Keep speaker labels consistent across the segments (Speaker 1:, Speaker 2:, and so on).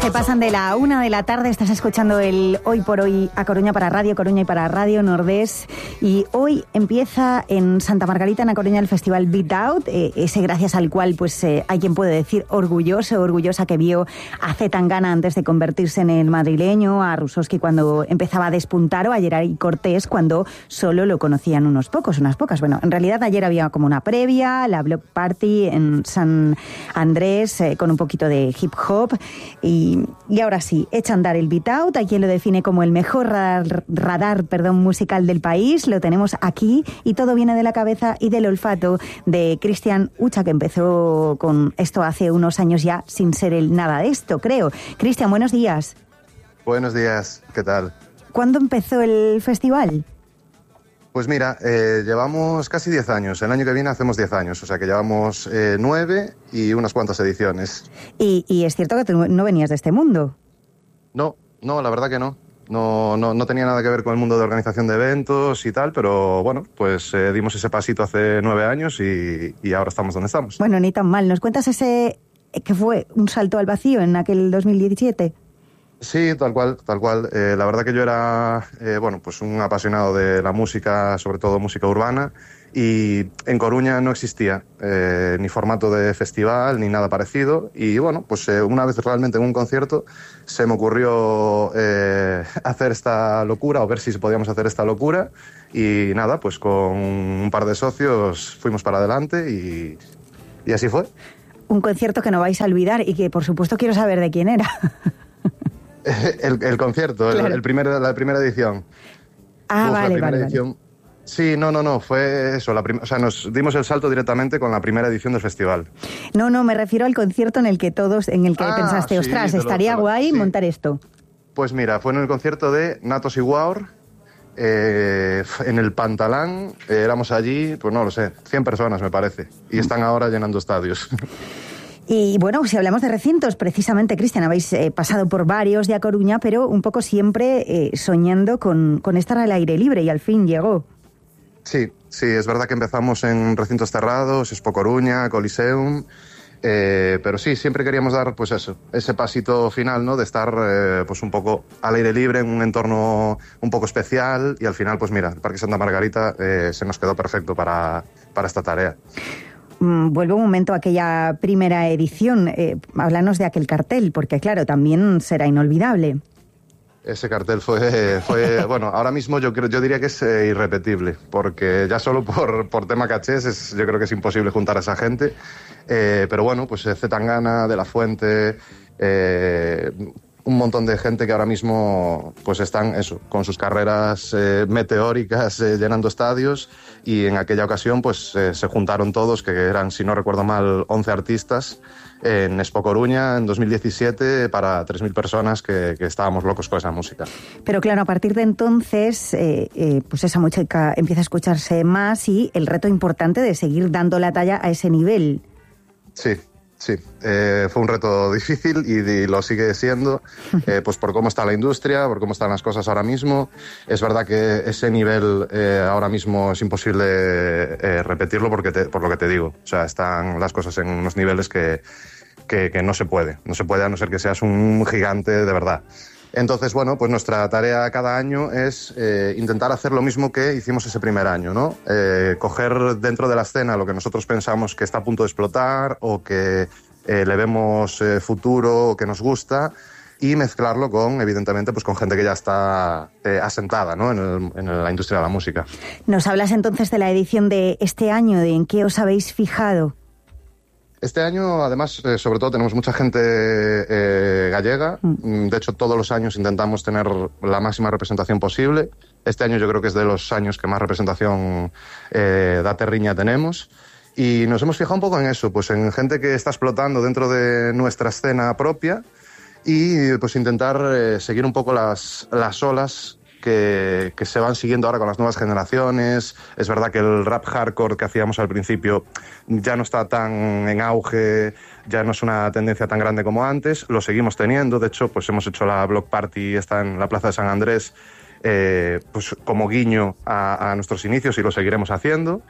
Speaker 1: que pasan de la 1 de la tarde. Estás escuchando el Hoy por Hoy a Coruña para Radio Coruña y para Radio Nordés. Y hoy empieza en Santa Margarita, en A Coruña, el festival Beat Out, ese gracias al cual pues hay quien puede decir orgullosa que vio a C. Tangana antes de convertirse en el madrileño, a Rusowski cuando empezaba a despuntar o a Geray Cortés cuando solo lo conocían unas pocas. Bueno, en realidad ayer había como una previa, la Block Party en San Andrés con un poquito de hip hop y ahora sí, echa a andar el Beat Out. Hay quien lo define como el mejor radar musical del país. Lo tenemos aquí y todo viene de la cabeza y del olfato de Cristian Ucha, que empezó con esto hace unos años ya sin ser él nada de esto, creo. Cristian, buenos días.
Speaker 2: Buenos días, ¿qué tal?
Speaker 1: ¿Cuándo empezó el festival?
Speaker 2: Pues mira, llevamos casi 10 años. El año que viene hacemos 10 años, o sea que llevamos 9 y unas cuantas ediciones.
Speaker 1: Y es cierto que tú no venías de este mundo.
Speaker 2: No, la verdad que no. No tenía nada que ver con el mundo de organización de eventos y tal, pero bueno, pues dimos ese pasito hace 9 años y ahora estamos donde estamos.
Speaker 1: Bueno, ni tan mal. ¿Nos cuentas ese que fue un salto al vacío en aquel 2017?
Speaker 2: Sí, tal cual. La verdad que yo era, pues un apasionado de la música, sobre todo música urbana, y en Coruña no existía ni formato de festival ni nada parecido. Y bueno, pues una vez realmente en un concierto se me ocurrió hacer esta locura, o ver si podíamos hacer esta locura. Y nada, pues con un par de socios fuimos para adelante y así fue.
Speaker 1: Un concierto que no vais a olvidar y que por supuesto quiero saber de quién era.
Speaker 2: El concierto, claro. La primera edición.
Speaker 1: Vale.
Speaker 2: Edición. Sí, no, fue eso. Nos dimos el salto directamente con la primera edición del festival.
Speaker 1: No, me refiero al concierto en el que pensaste, ostras, estaría guay montar esto.
Speaker 2: Pues mira, fue en el concierto de Natos y Waur, en el Pantalán. Éramos allí, pues no lo sé, 100 personas me parece, y están ahora llenando estadios.
Speaker 1: Y bueno, si hablamos de recintos, precisamente, Cristian, habéis pasado por varios de A Coruña, pero un poco siempre soñando con estar al aire libre, y al fin llegó.
Speaker 2: Sí, es verdad que empezamos en recintos cerrados, Expo Coruña, Coliseum, pero sí, siempre queríamos dar pues eso, ese pasito final, ¿no? De estar pues un poco al aire libre, en un entorno un poco especial, y al final, pues mira, el Parque Santa Margarita se nos quedó perfecto para esta tarea.
Speaker 1: Vuelvo un momento a aquella primera edición. Háblanos de aquel cartel, porque claro, también será inolvidable.
Speaker 2: Ese cartel fue bueno, ahora mismo yo diría que es irrepetible, porque ya solo por tema cachés yo creo que es imposible juntar a esa gente. Pero bueno, pues C. Tangana, De La Fuente, un montón de gente que ahora mismo pues están con sus carreras meteóricas llenando estadios, y en aquella ocasión pues se juntaron todos, que eran, si no recuerdo mal, 11 artistas en Expo Coruña en 2017 para 3.000 personas que estábamos locos con esa música. Pero claro,
Speaker 1: a partir de entonces pues esa música empieza a escucharse más, y el reto importante de seguir dando la talla a ese nivel.
Speaker 2: Sí, fue un reto difícil y lo sigue siendo, pues por cómo está la industria, por cómo están las cosas ahora mismo. Es verdad que ese nivel ahora mismo es imposible repetirlo por lo que te digo. O sea, están las cosas en unos niveles que no se puede a no ser que seas un gigante de verdad. Entonces, bueno, pues nuestra tarea cada año es intentar hacer lo mismo que hicimos ese primer año, ¿no? Coger dentro de la escena lo que nosotros pensamos que está a punto de explotar, o que le vemos futuro, o que nos gusta, y mezclarlo con, evidentemente, pues con gente que ya está asentada, ¿no? en la industria de la música.
Speaker 1: ¿Nos hablas entonces de la edición de este año, de en qué os habéis fijado?
Speaker 2: Este año, además, sobre todo tenemos mucha gente gallega. De hecho, todos los años intentamos tener la máxima representación posible. Este año yo creo que es de los años que más representación da terriña tenemos. Y nos hemos fijado un poco en eso, pues en gente que está explotando dentro de nuestra escena propia, y pues intentar seguir un poco las olas que se van siguiendo ahora con las nuevas generaciones. Es verdad que el rap hardcore que hacíamos al principio ya no está tan en auge, ya no es una tendencia tan grande como antes, lo seguimos teniendo. De hecho, pues hemos hecho la Block Party, está en la Plaza de San Andrés, pues como guiño a nuestros inicios, y lo seguiremos haciendo.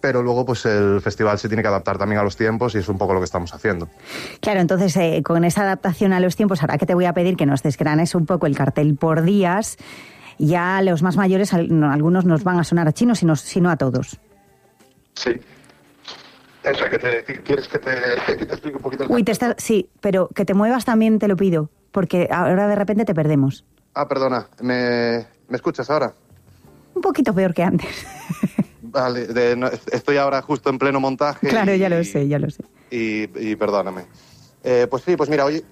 Speaker 2: pero luego pues el festival se tiene que adaptar también a los tiempos y es un poco lo que estamos haciendo.
Speaker 1: Claro, entonces con esa adaptación a los tiempos, ahora que te voy a pedir que nos desgranes un poco el cartel por días, ya los más mayores, algunos nos van a sonar a chinos, sino a todos.
Speaker 2: Sí. Eso, ¿quieres que te explique un poquito?
Speaker 1: Sí, pero que te muevas también te lo pido, porque ahora de repente te perdemos.
Speaker 2: Ah, perdona, ¿me escuchas ahora?
Speaker 1: Un poquito peor que antes.
Speaker 2: Vale, estoy ahora justo en pleno montaje.
Speaker 1: Claro, ya lo sé.
Speaker 2: Y perdóname. Pues sí, pues mira, oye...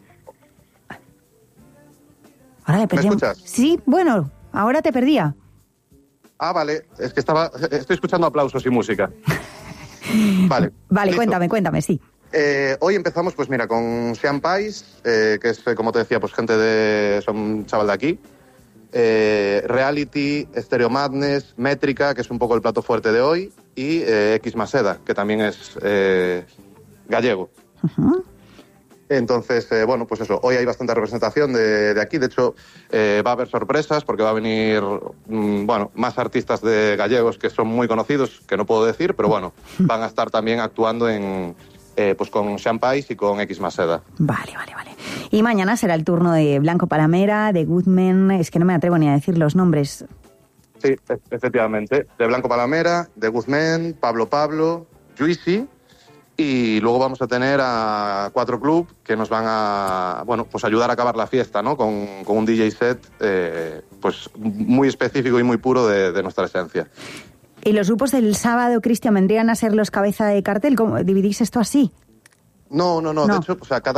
Speaker 1: Ahora le perdí.
Speaker 2: ¿Me escuchas?
Speaker 1: Sí, bueno, ahora te perdía.
Speaker 2: Ah, vale, es que estoy escuchando aplausos y música. Vale.
Speaker 1: Vale, cuéntame, sí.
Speaker 2: Hoy empezamos, pues mira, con Sean Pais, que es, como te decía, pues son un chaval de aquí. Reality, Stereo Madness, Métrica, que es un poco el plato fuerte de hoy, y X Maseda, que también es gallego.
Speaker 1: Uh-huh.
Speaker 2: Entonces, bueno, pues eso, hoy hay bastante representación de aquí. De hecho, va a haber sorpresas porque va a venir, más artistas de gallegos que son muy conocidos, que no puedo decir, pero bueno, van a estar también actuando pues con Sean Pais y con X Maseda.
Speaker 1: Vale. Y mañana será el turno de Blanco Palamera, de Goodman, es que no me atrevo ni a decir los nombres.
Speaker 2: Sí, efectivamente, de Blanco Palamera, de Guzmán, Pablo, Juicy. Y luego vamos a tener a 4 Club que nos van a, pues ayudar a acabar la fiesta, ¿no? Con un DJ set, pues muy específico y muy puro de nuestra esencia.
Speaker 1: ¿Y los grupos del sábado, Cristian, vendrían a ser los cabeza de cartel? ¿Cómo dividís esto así?
Speaker 2: No. De hecho, o sea, cada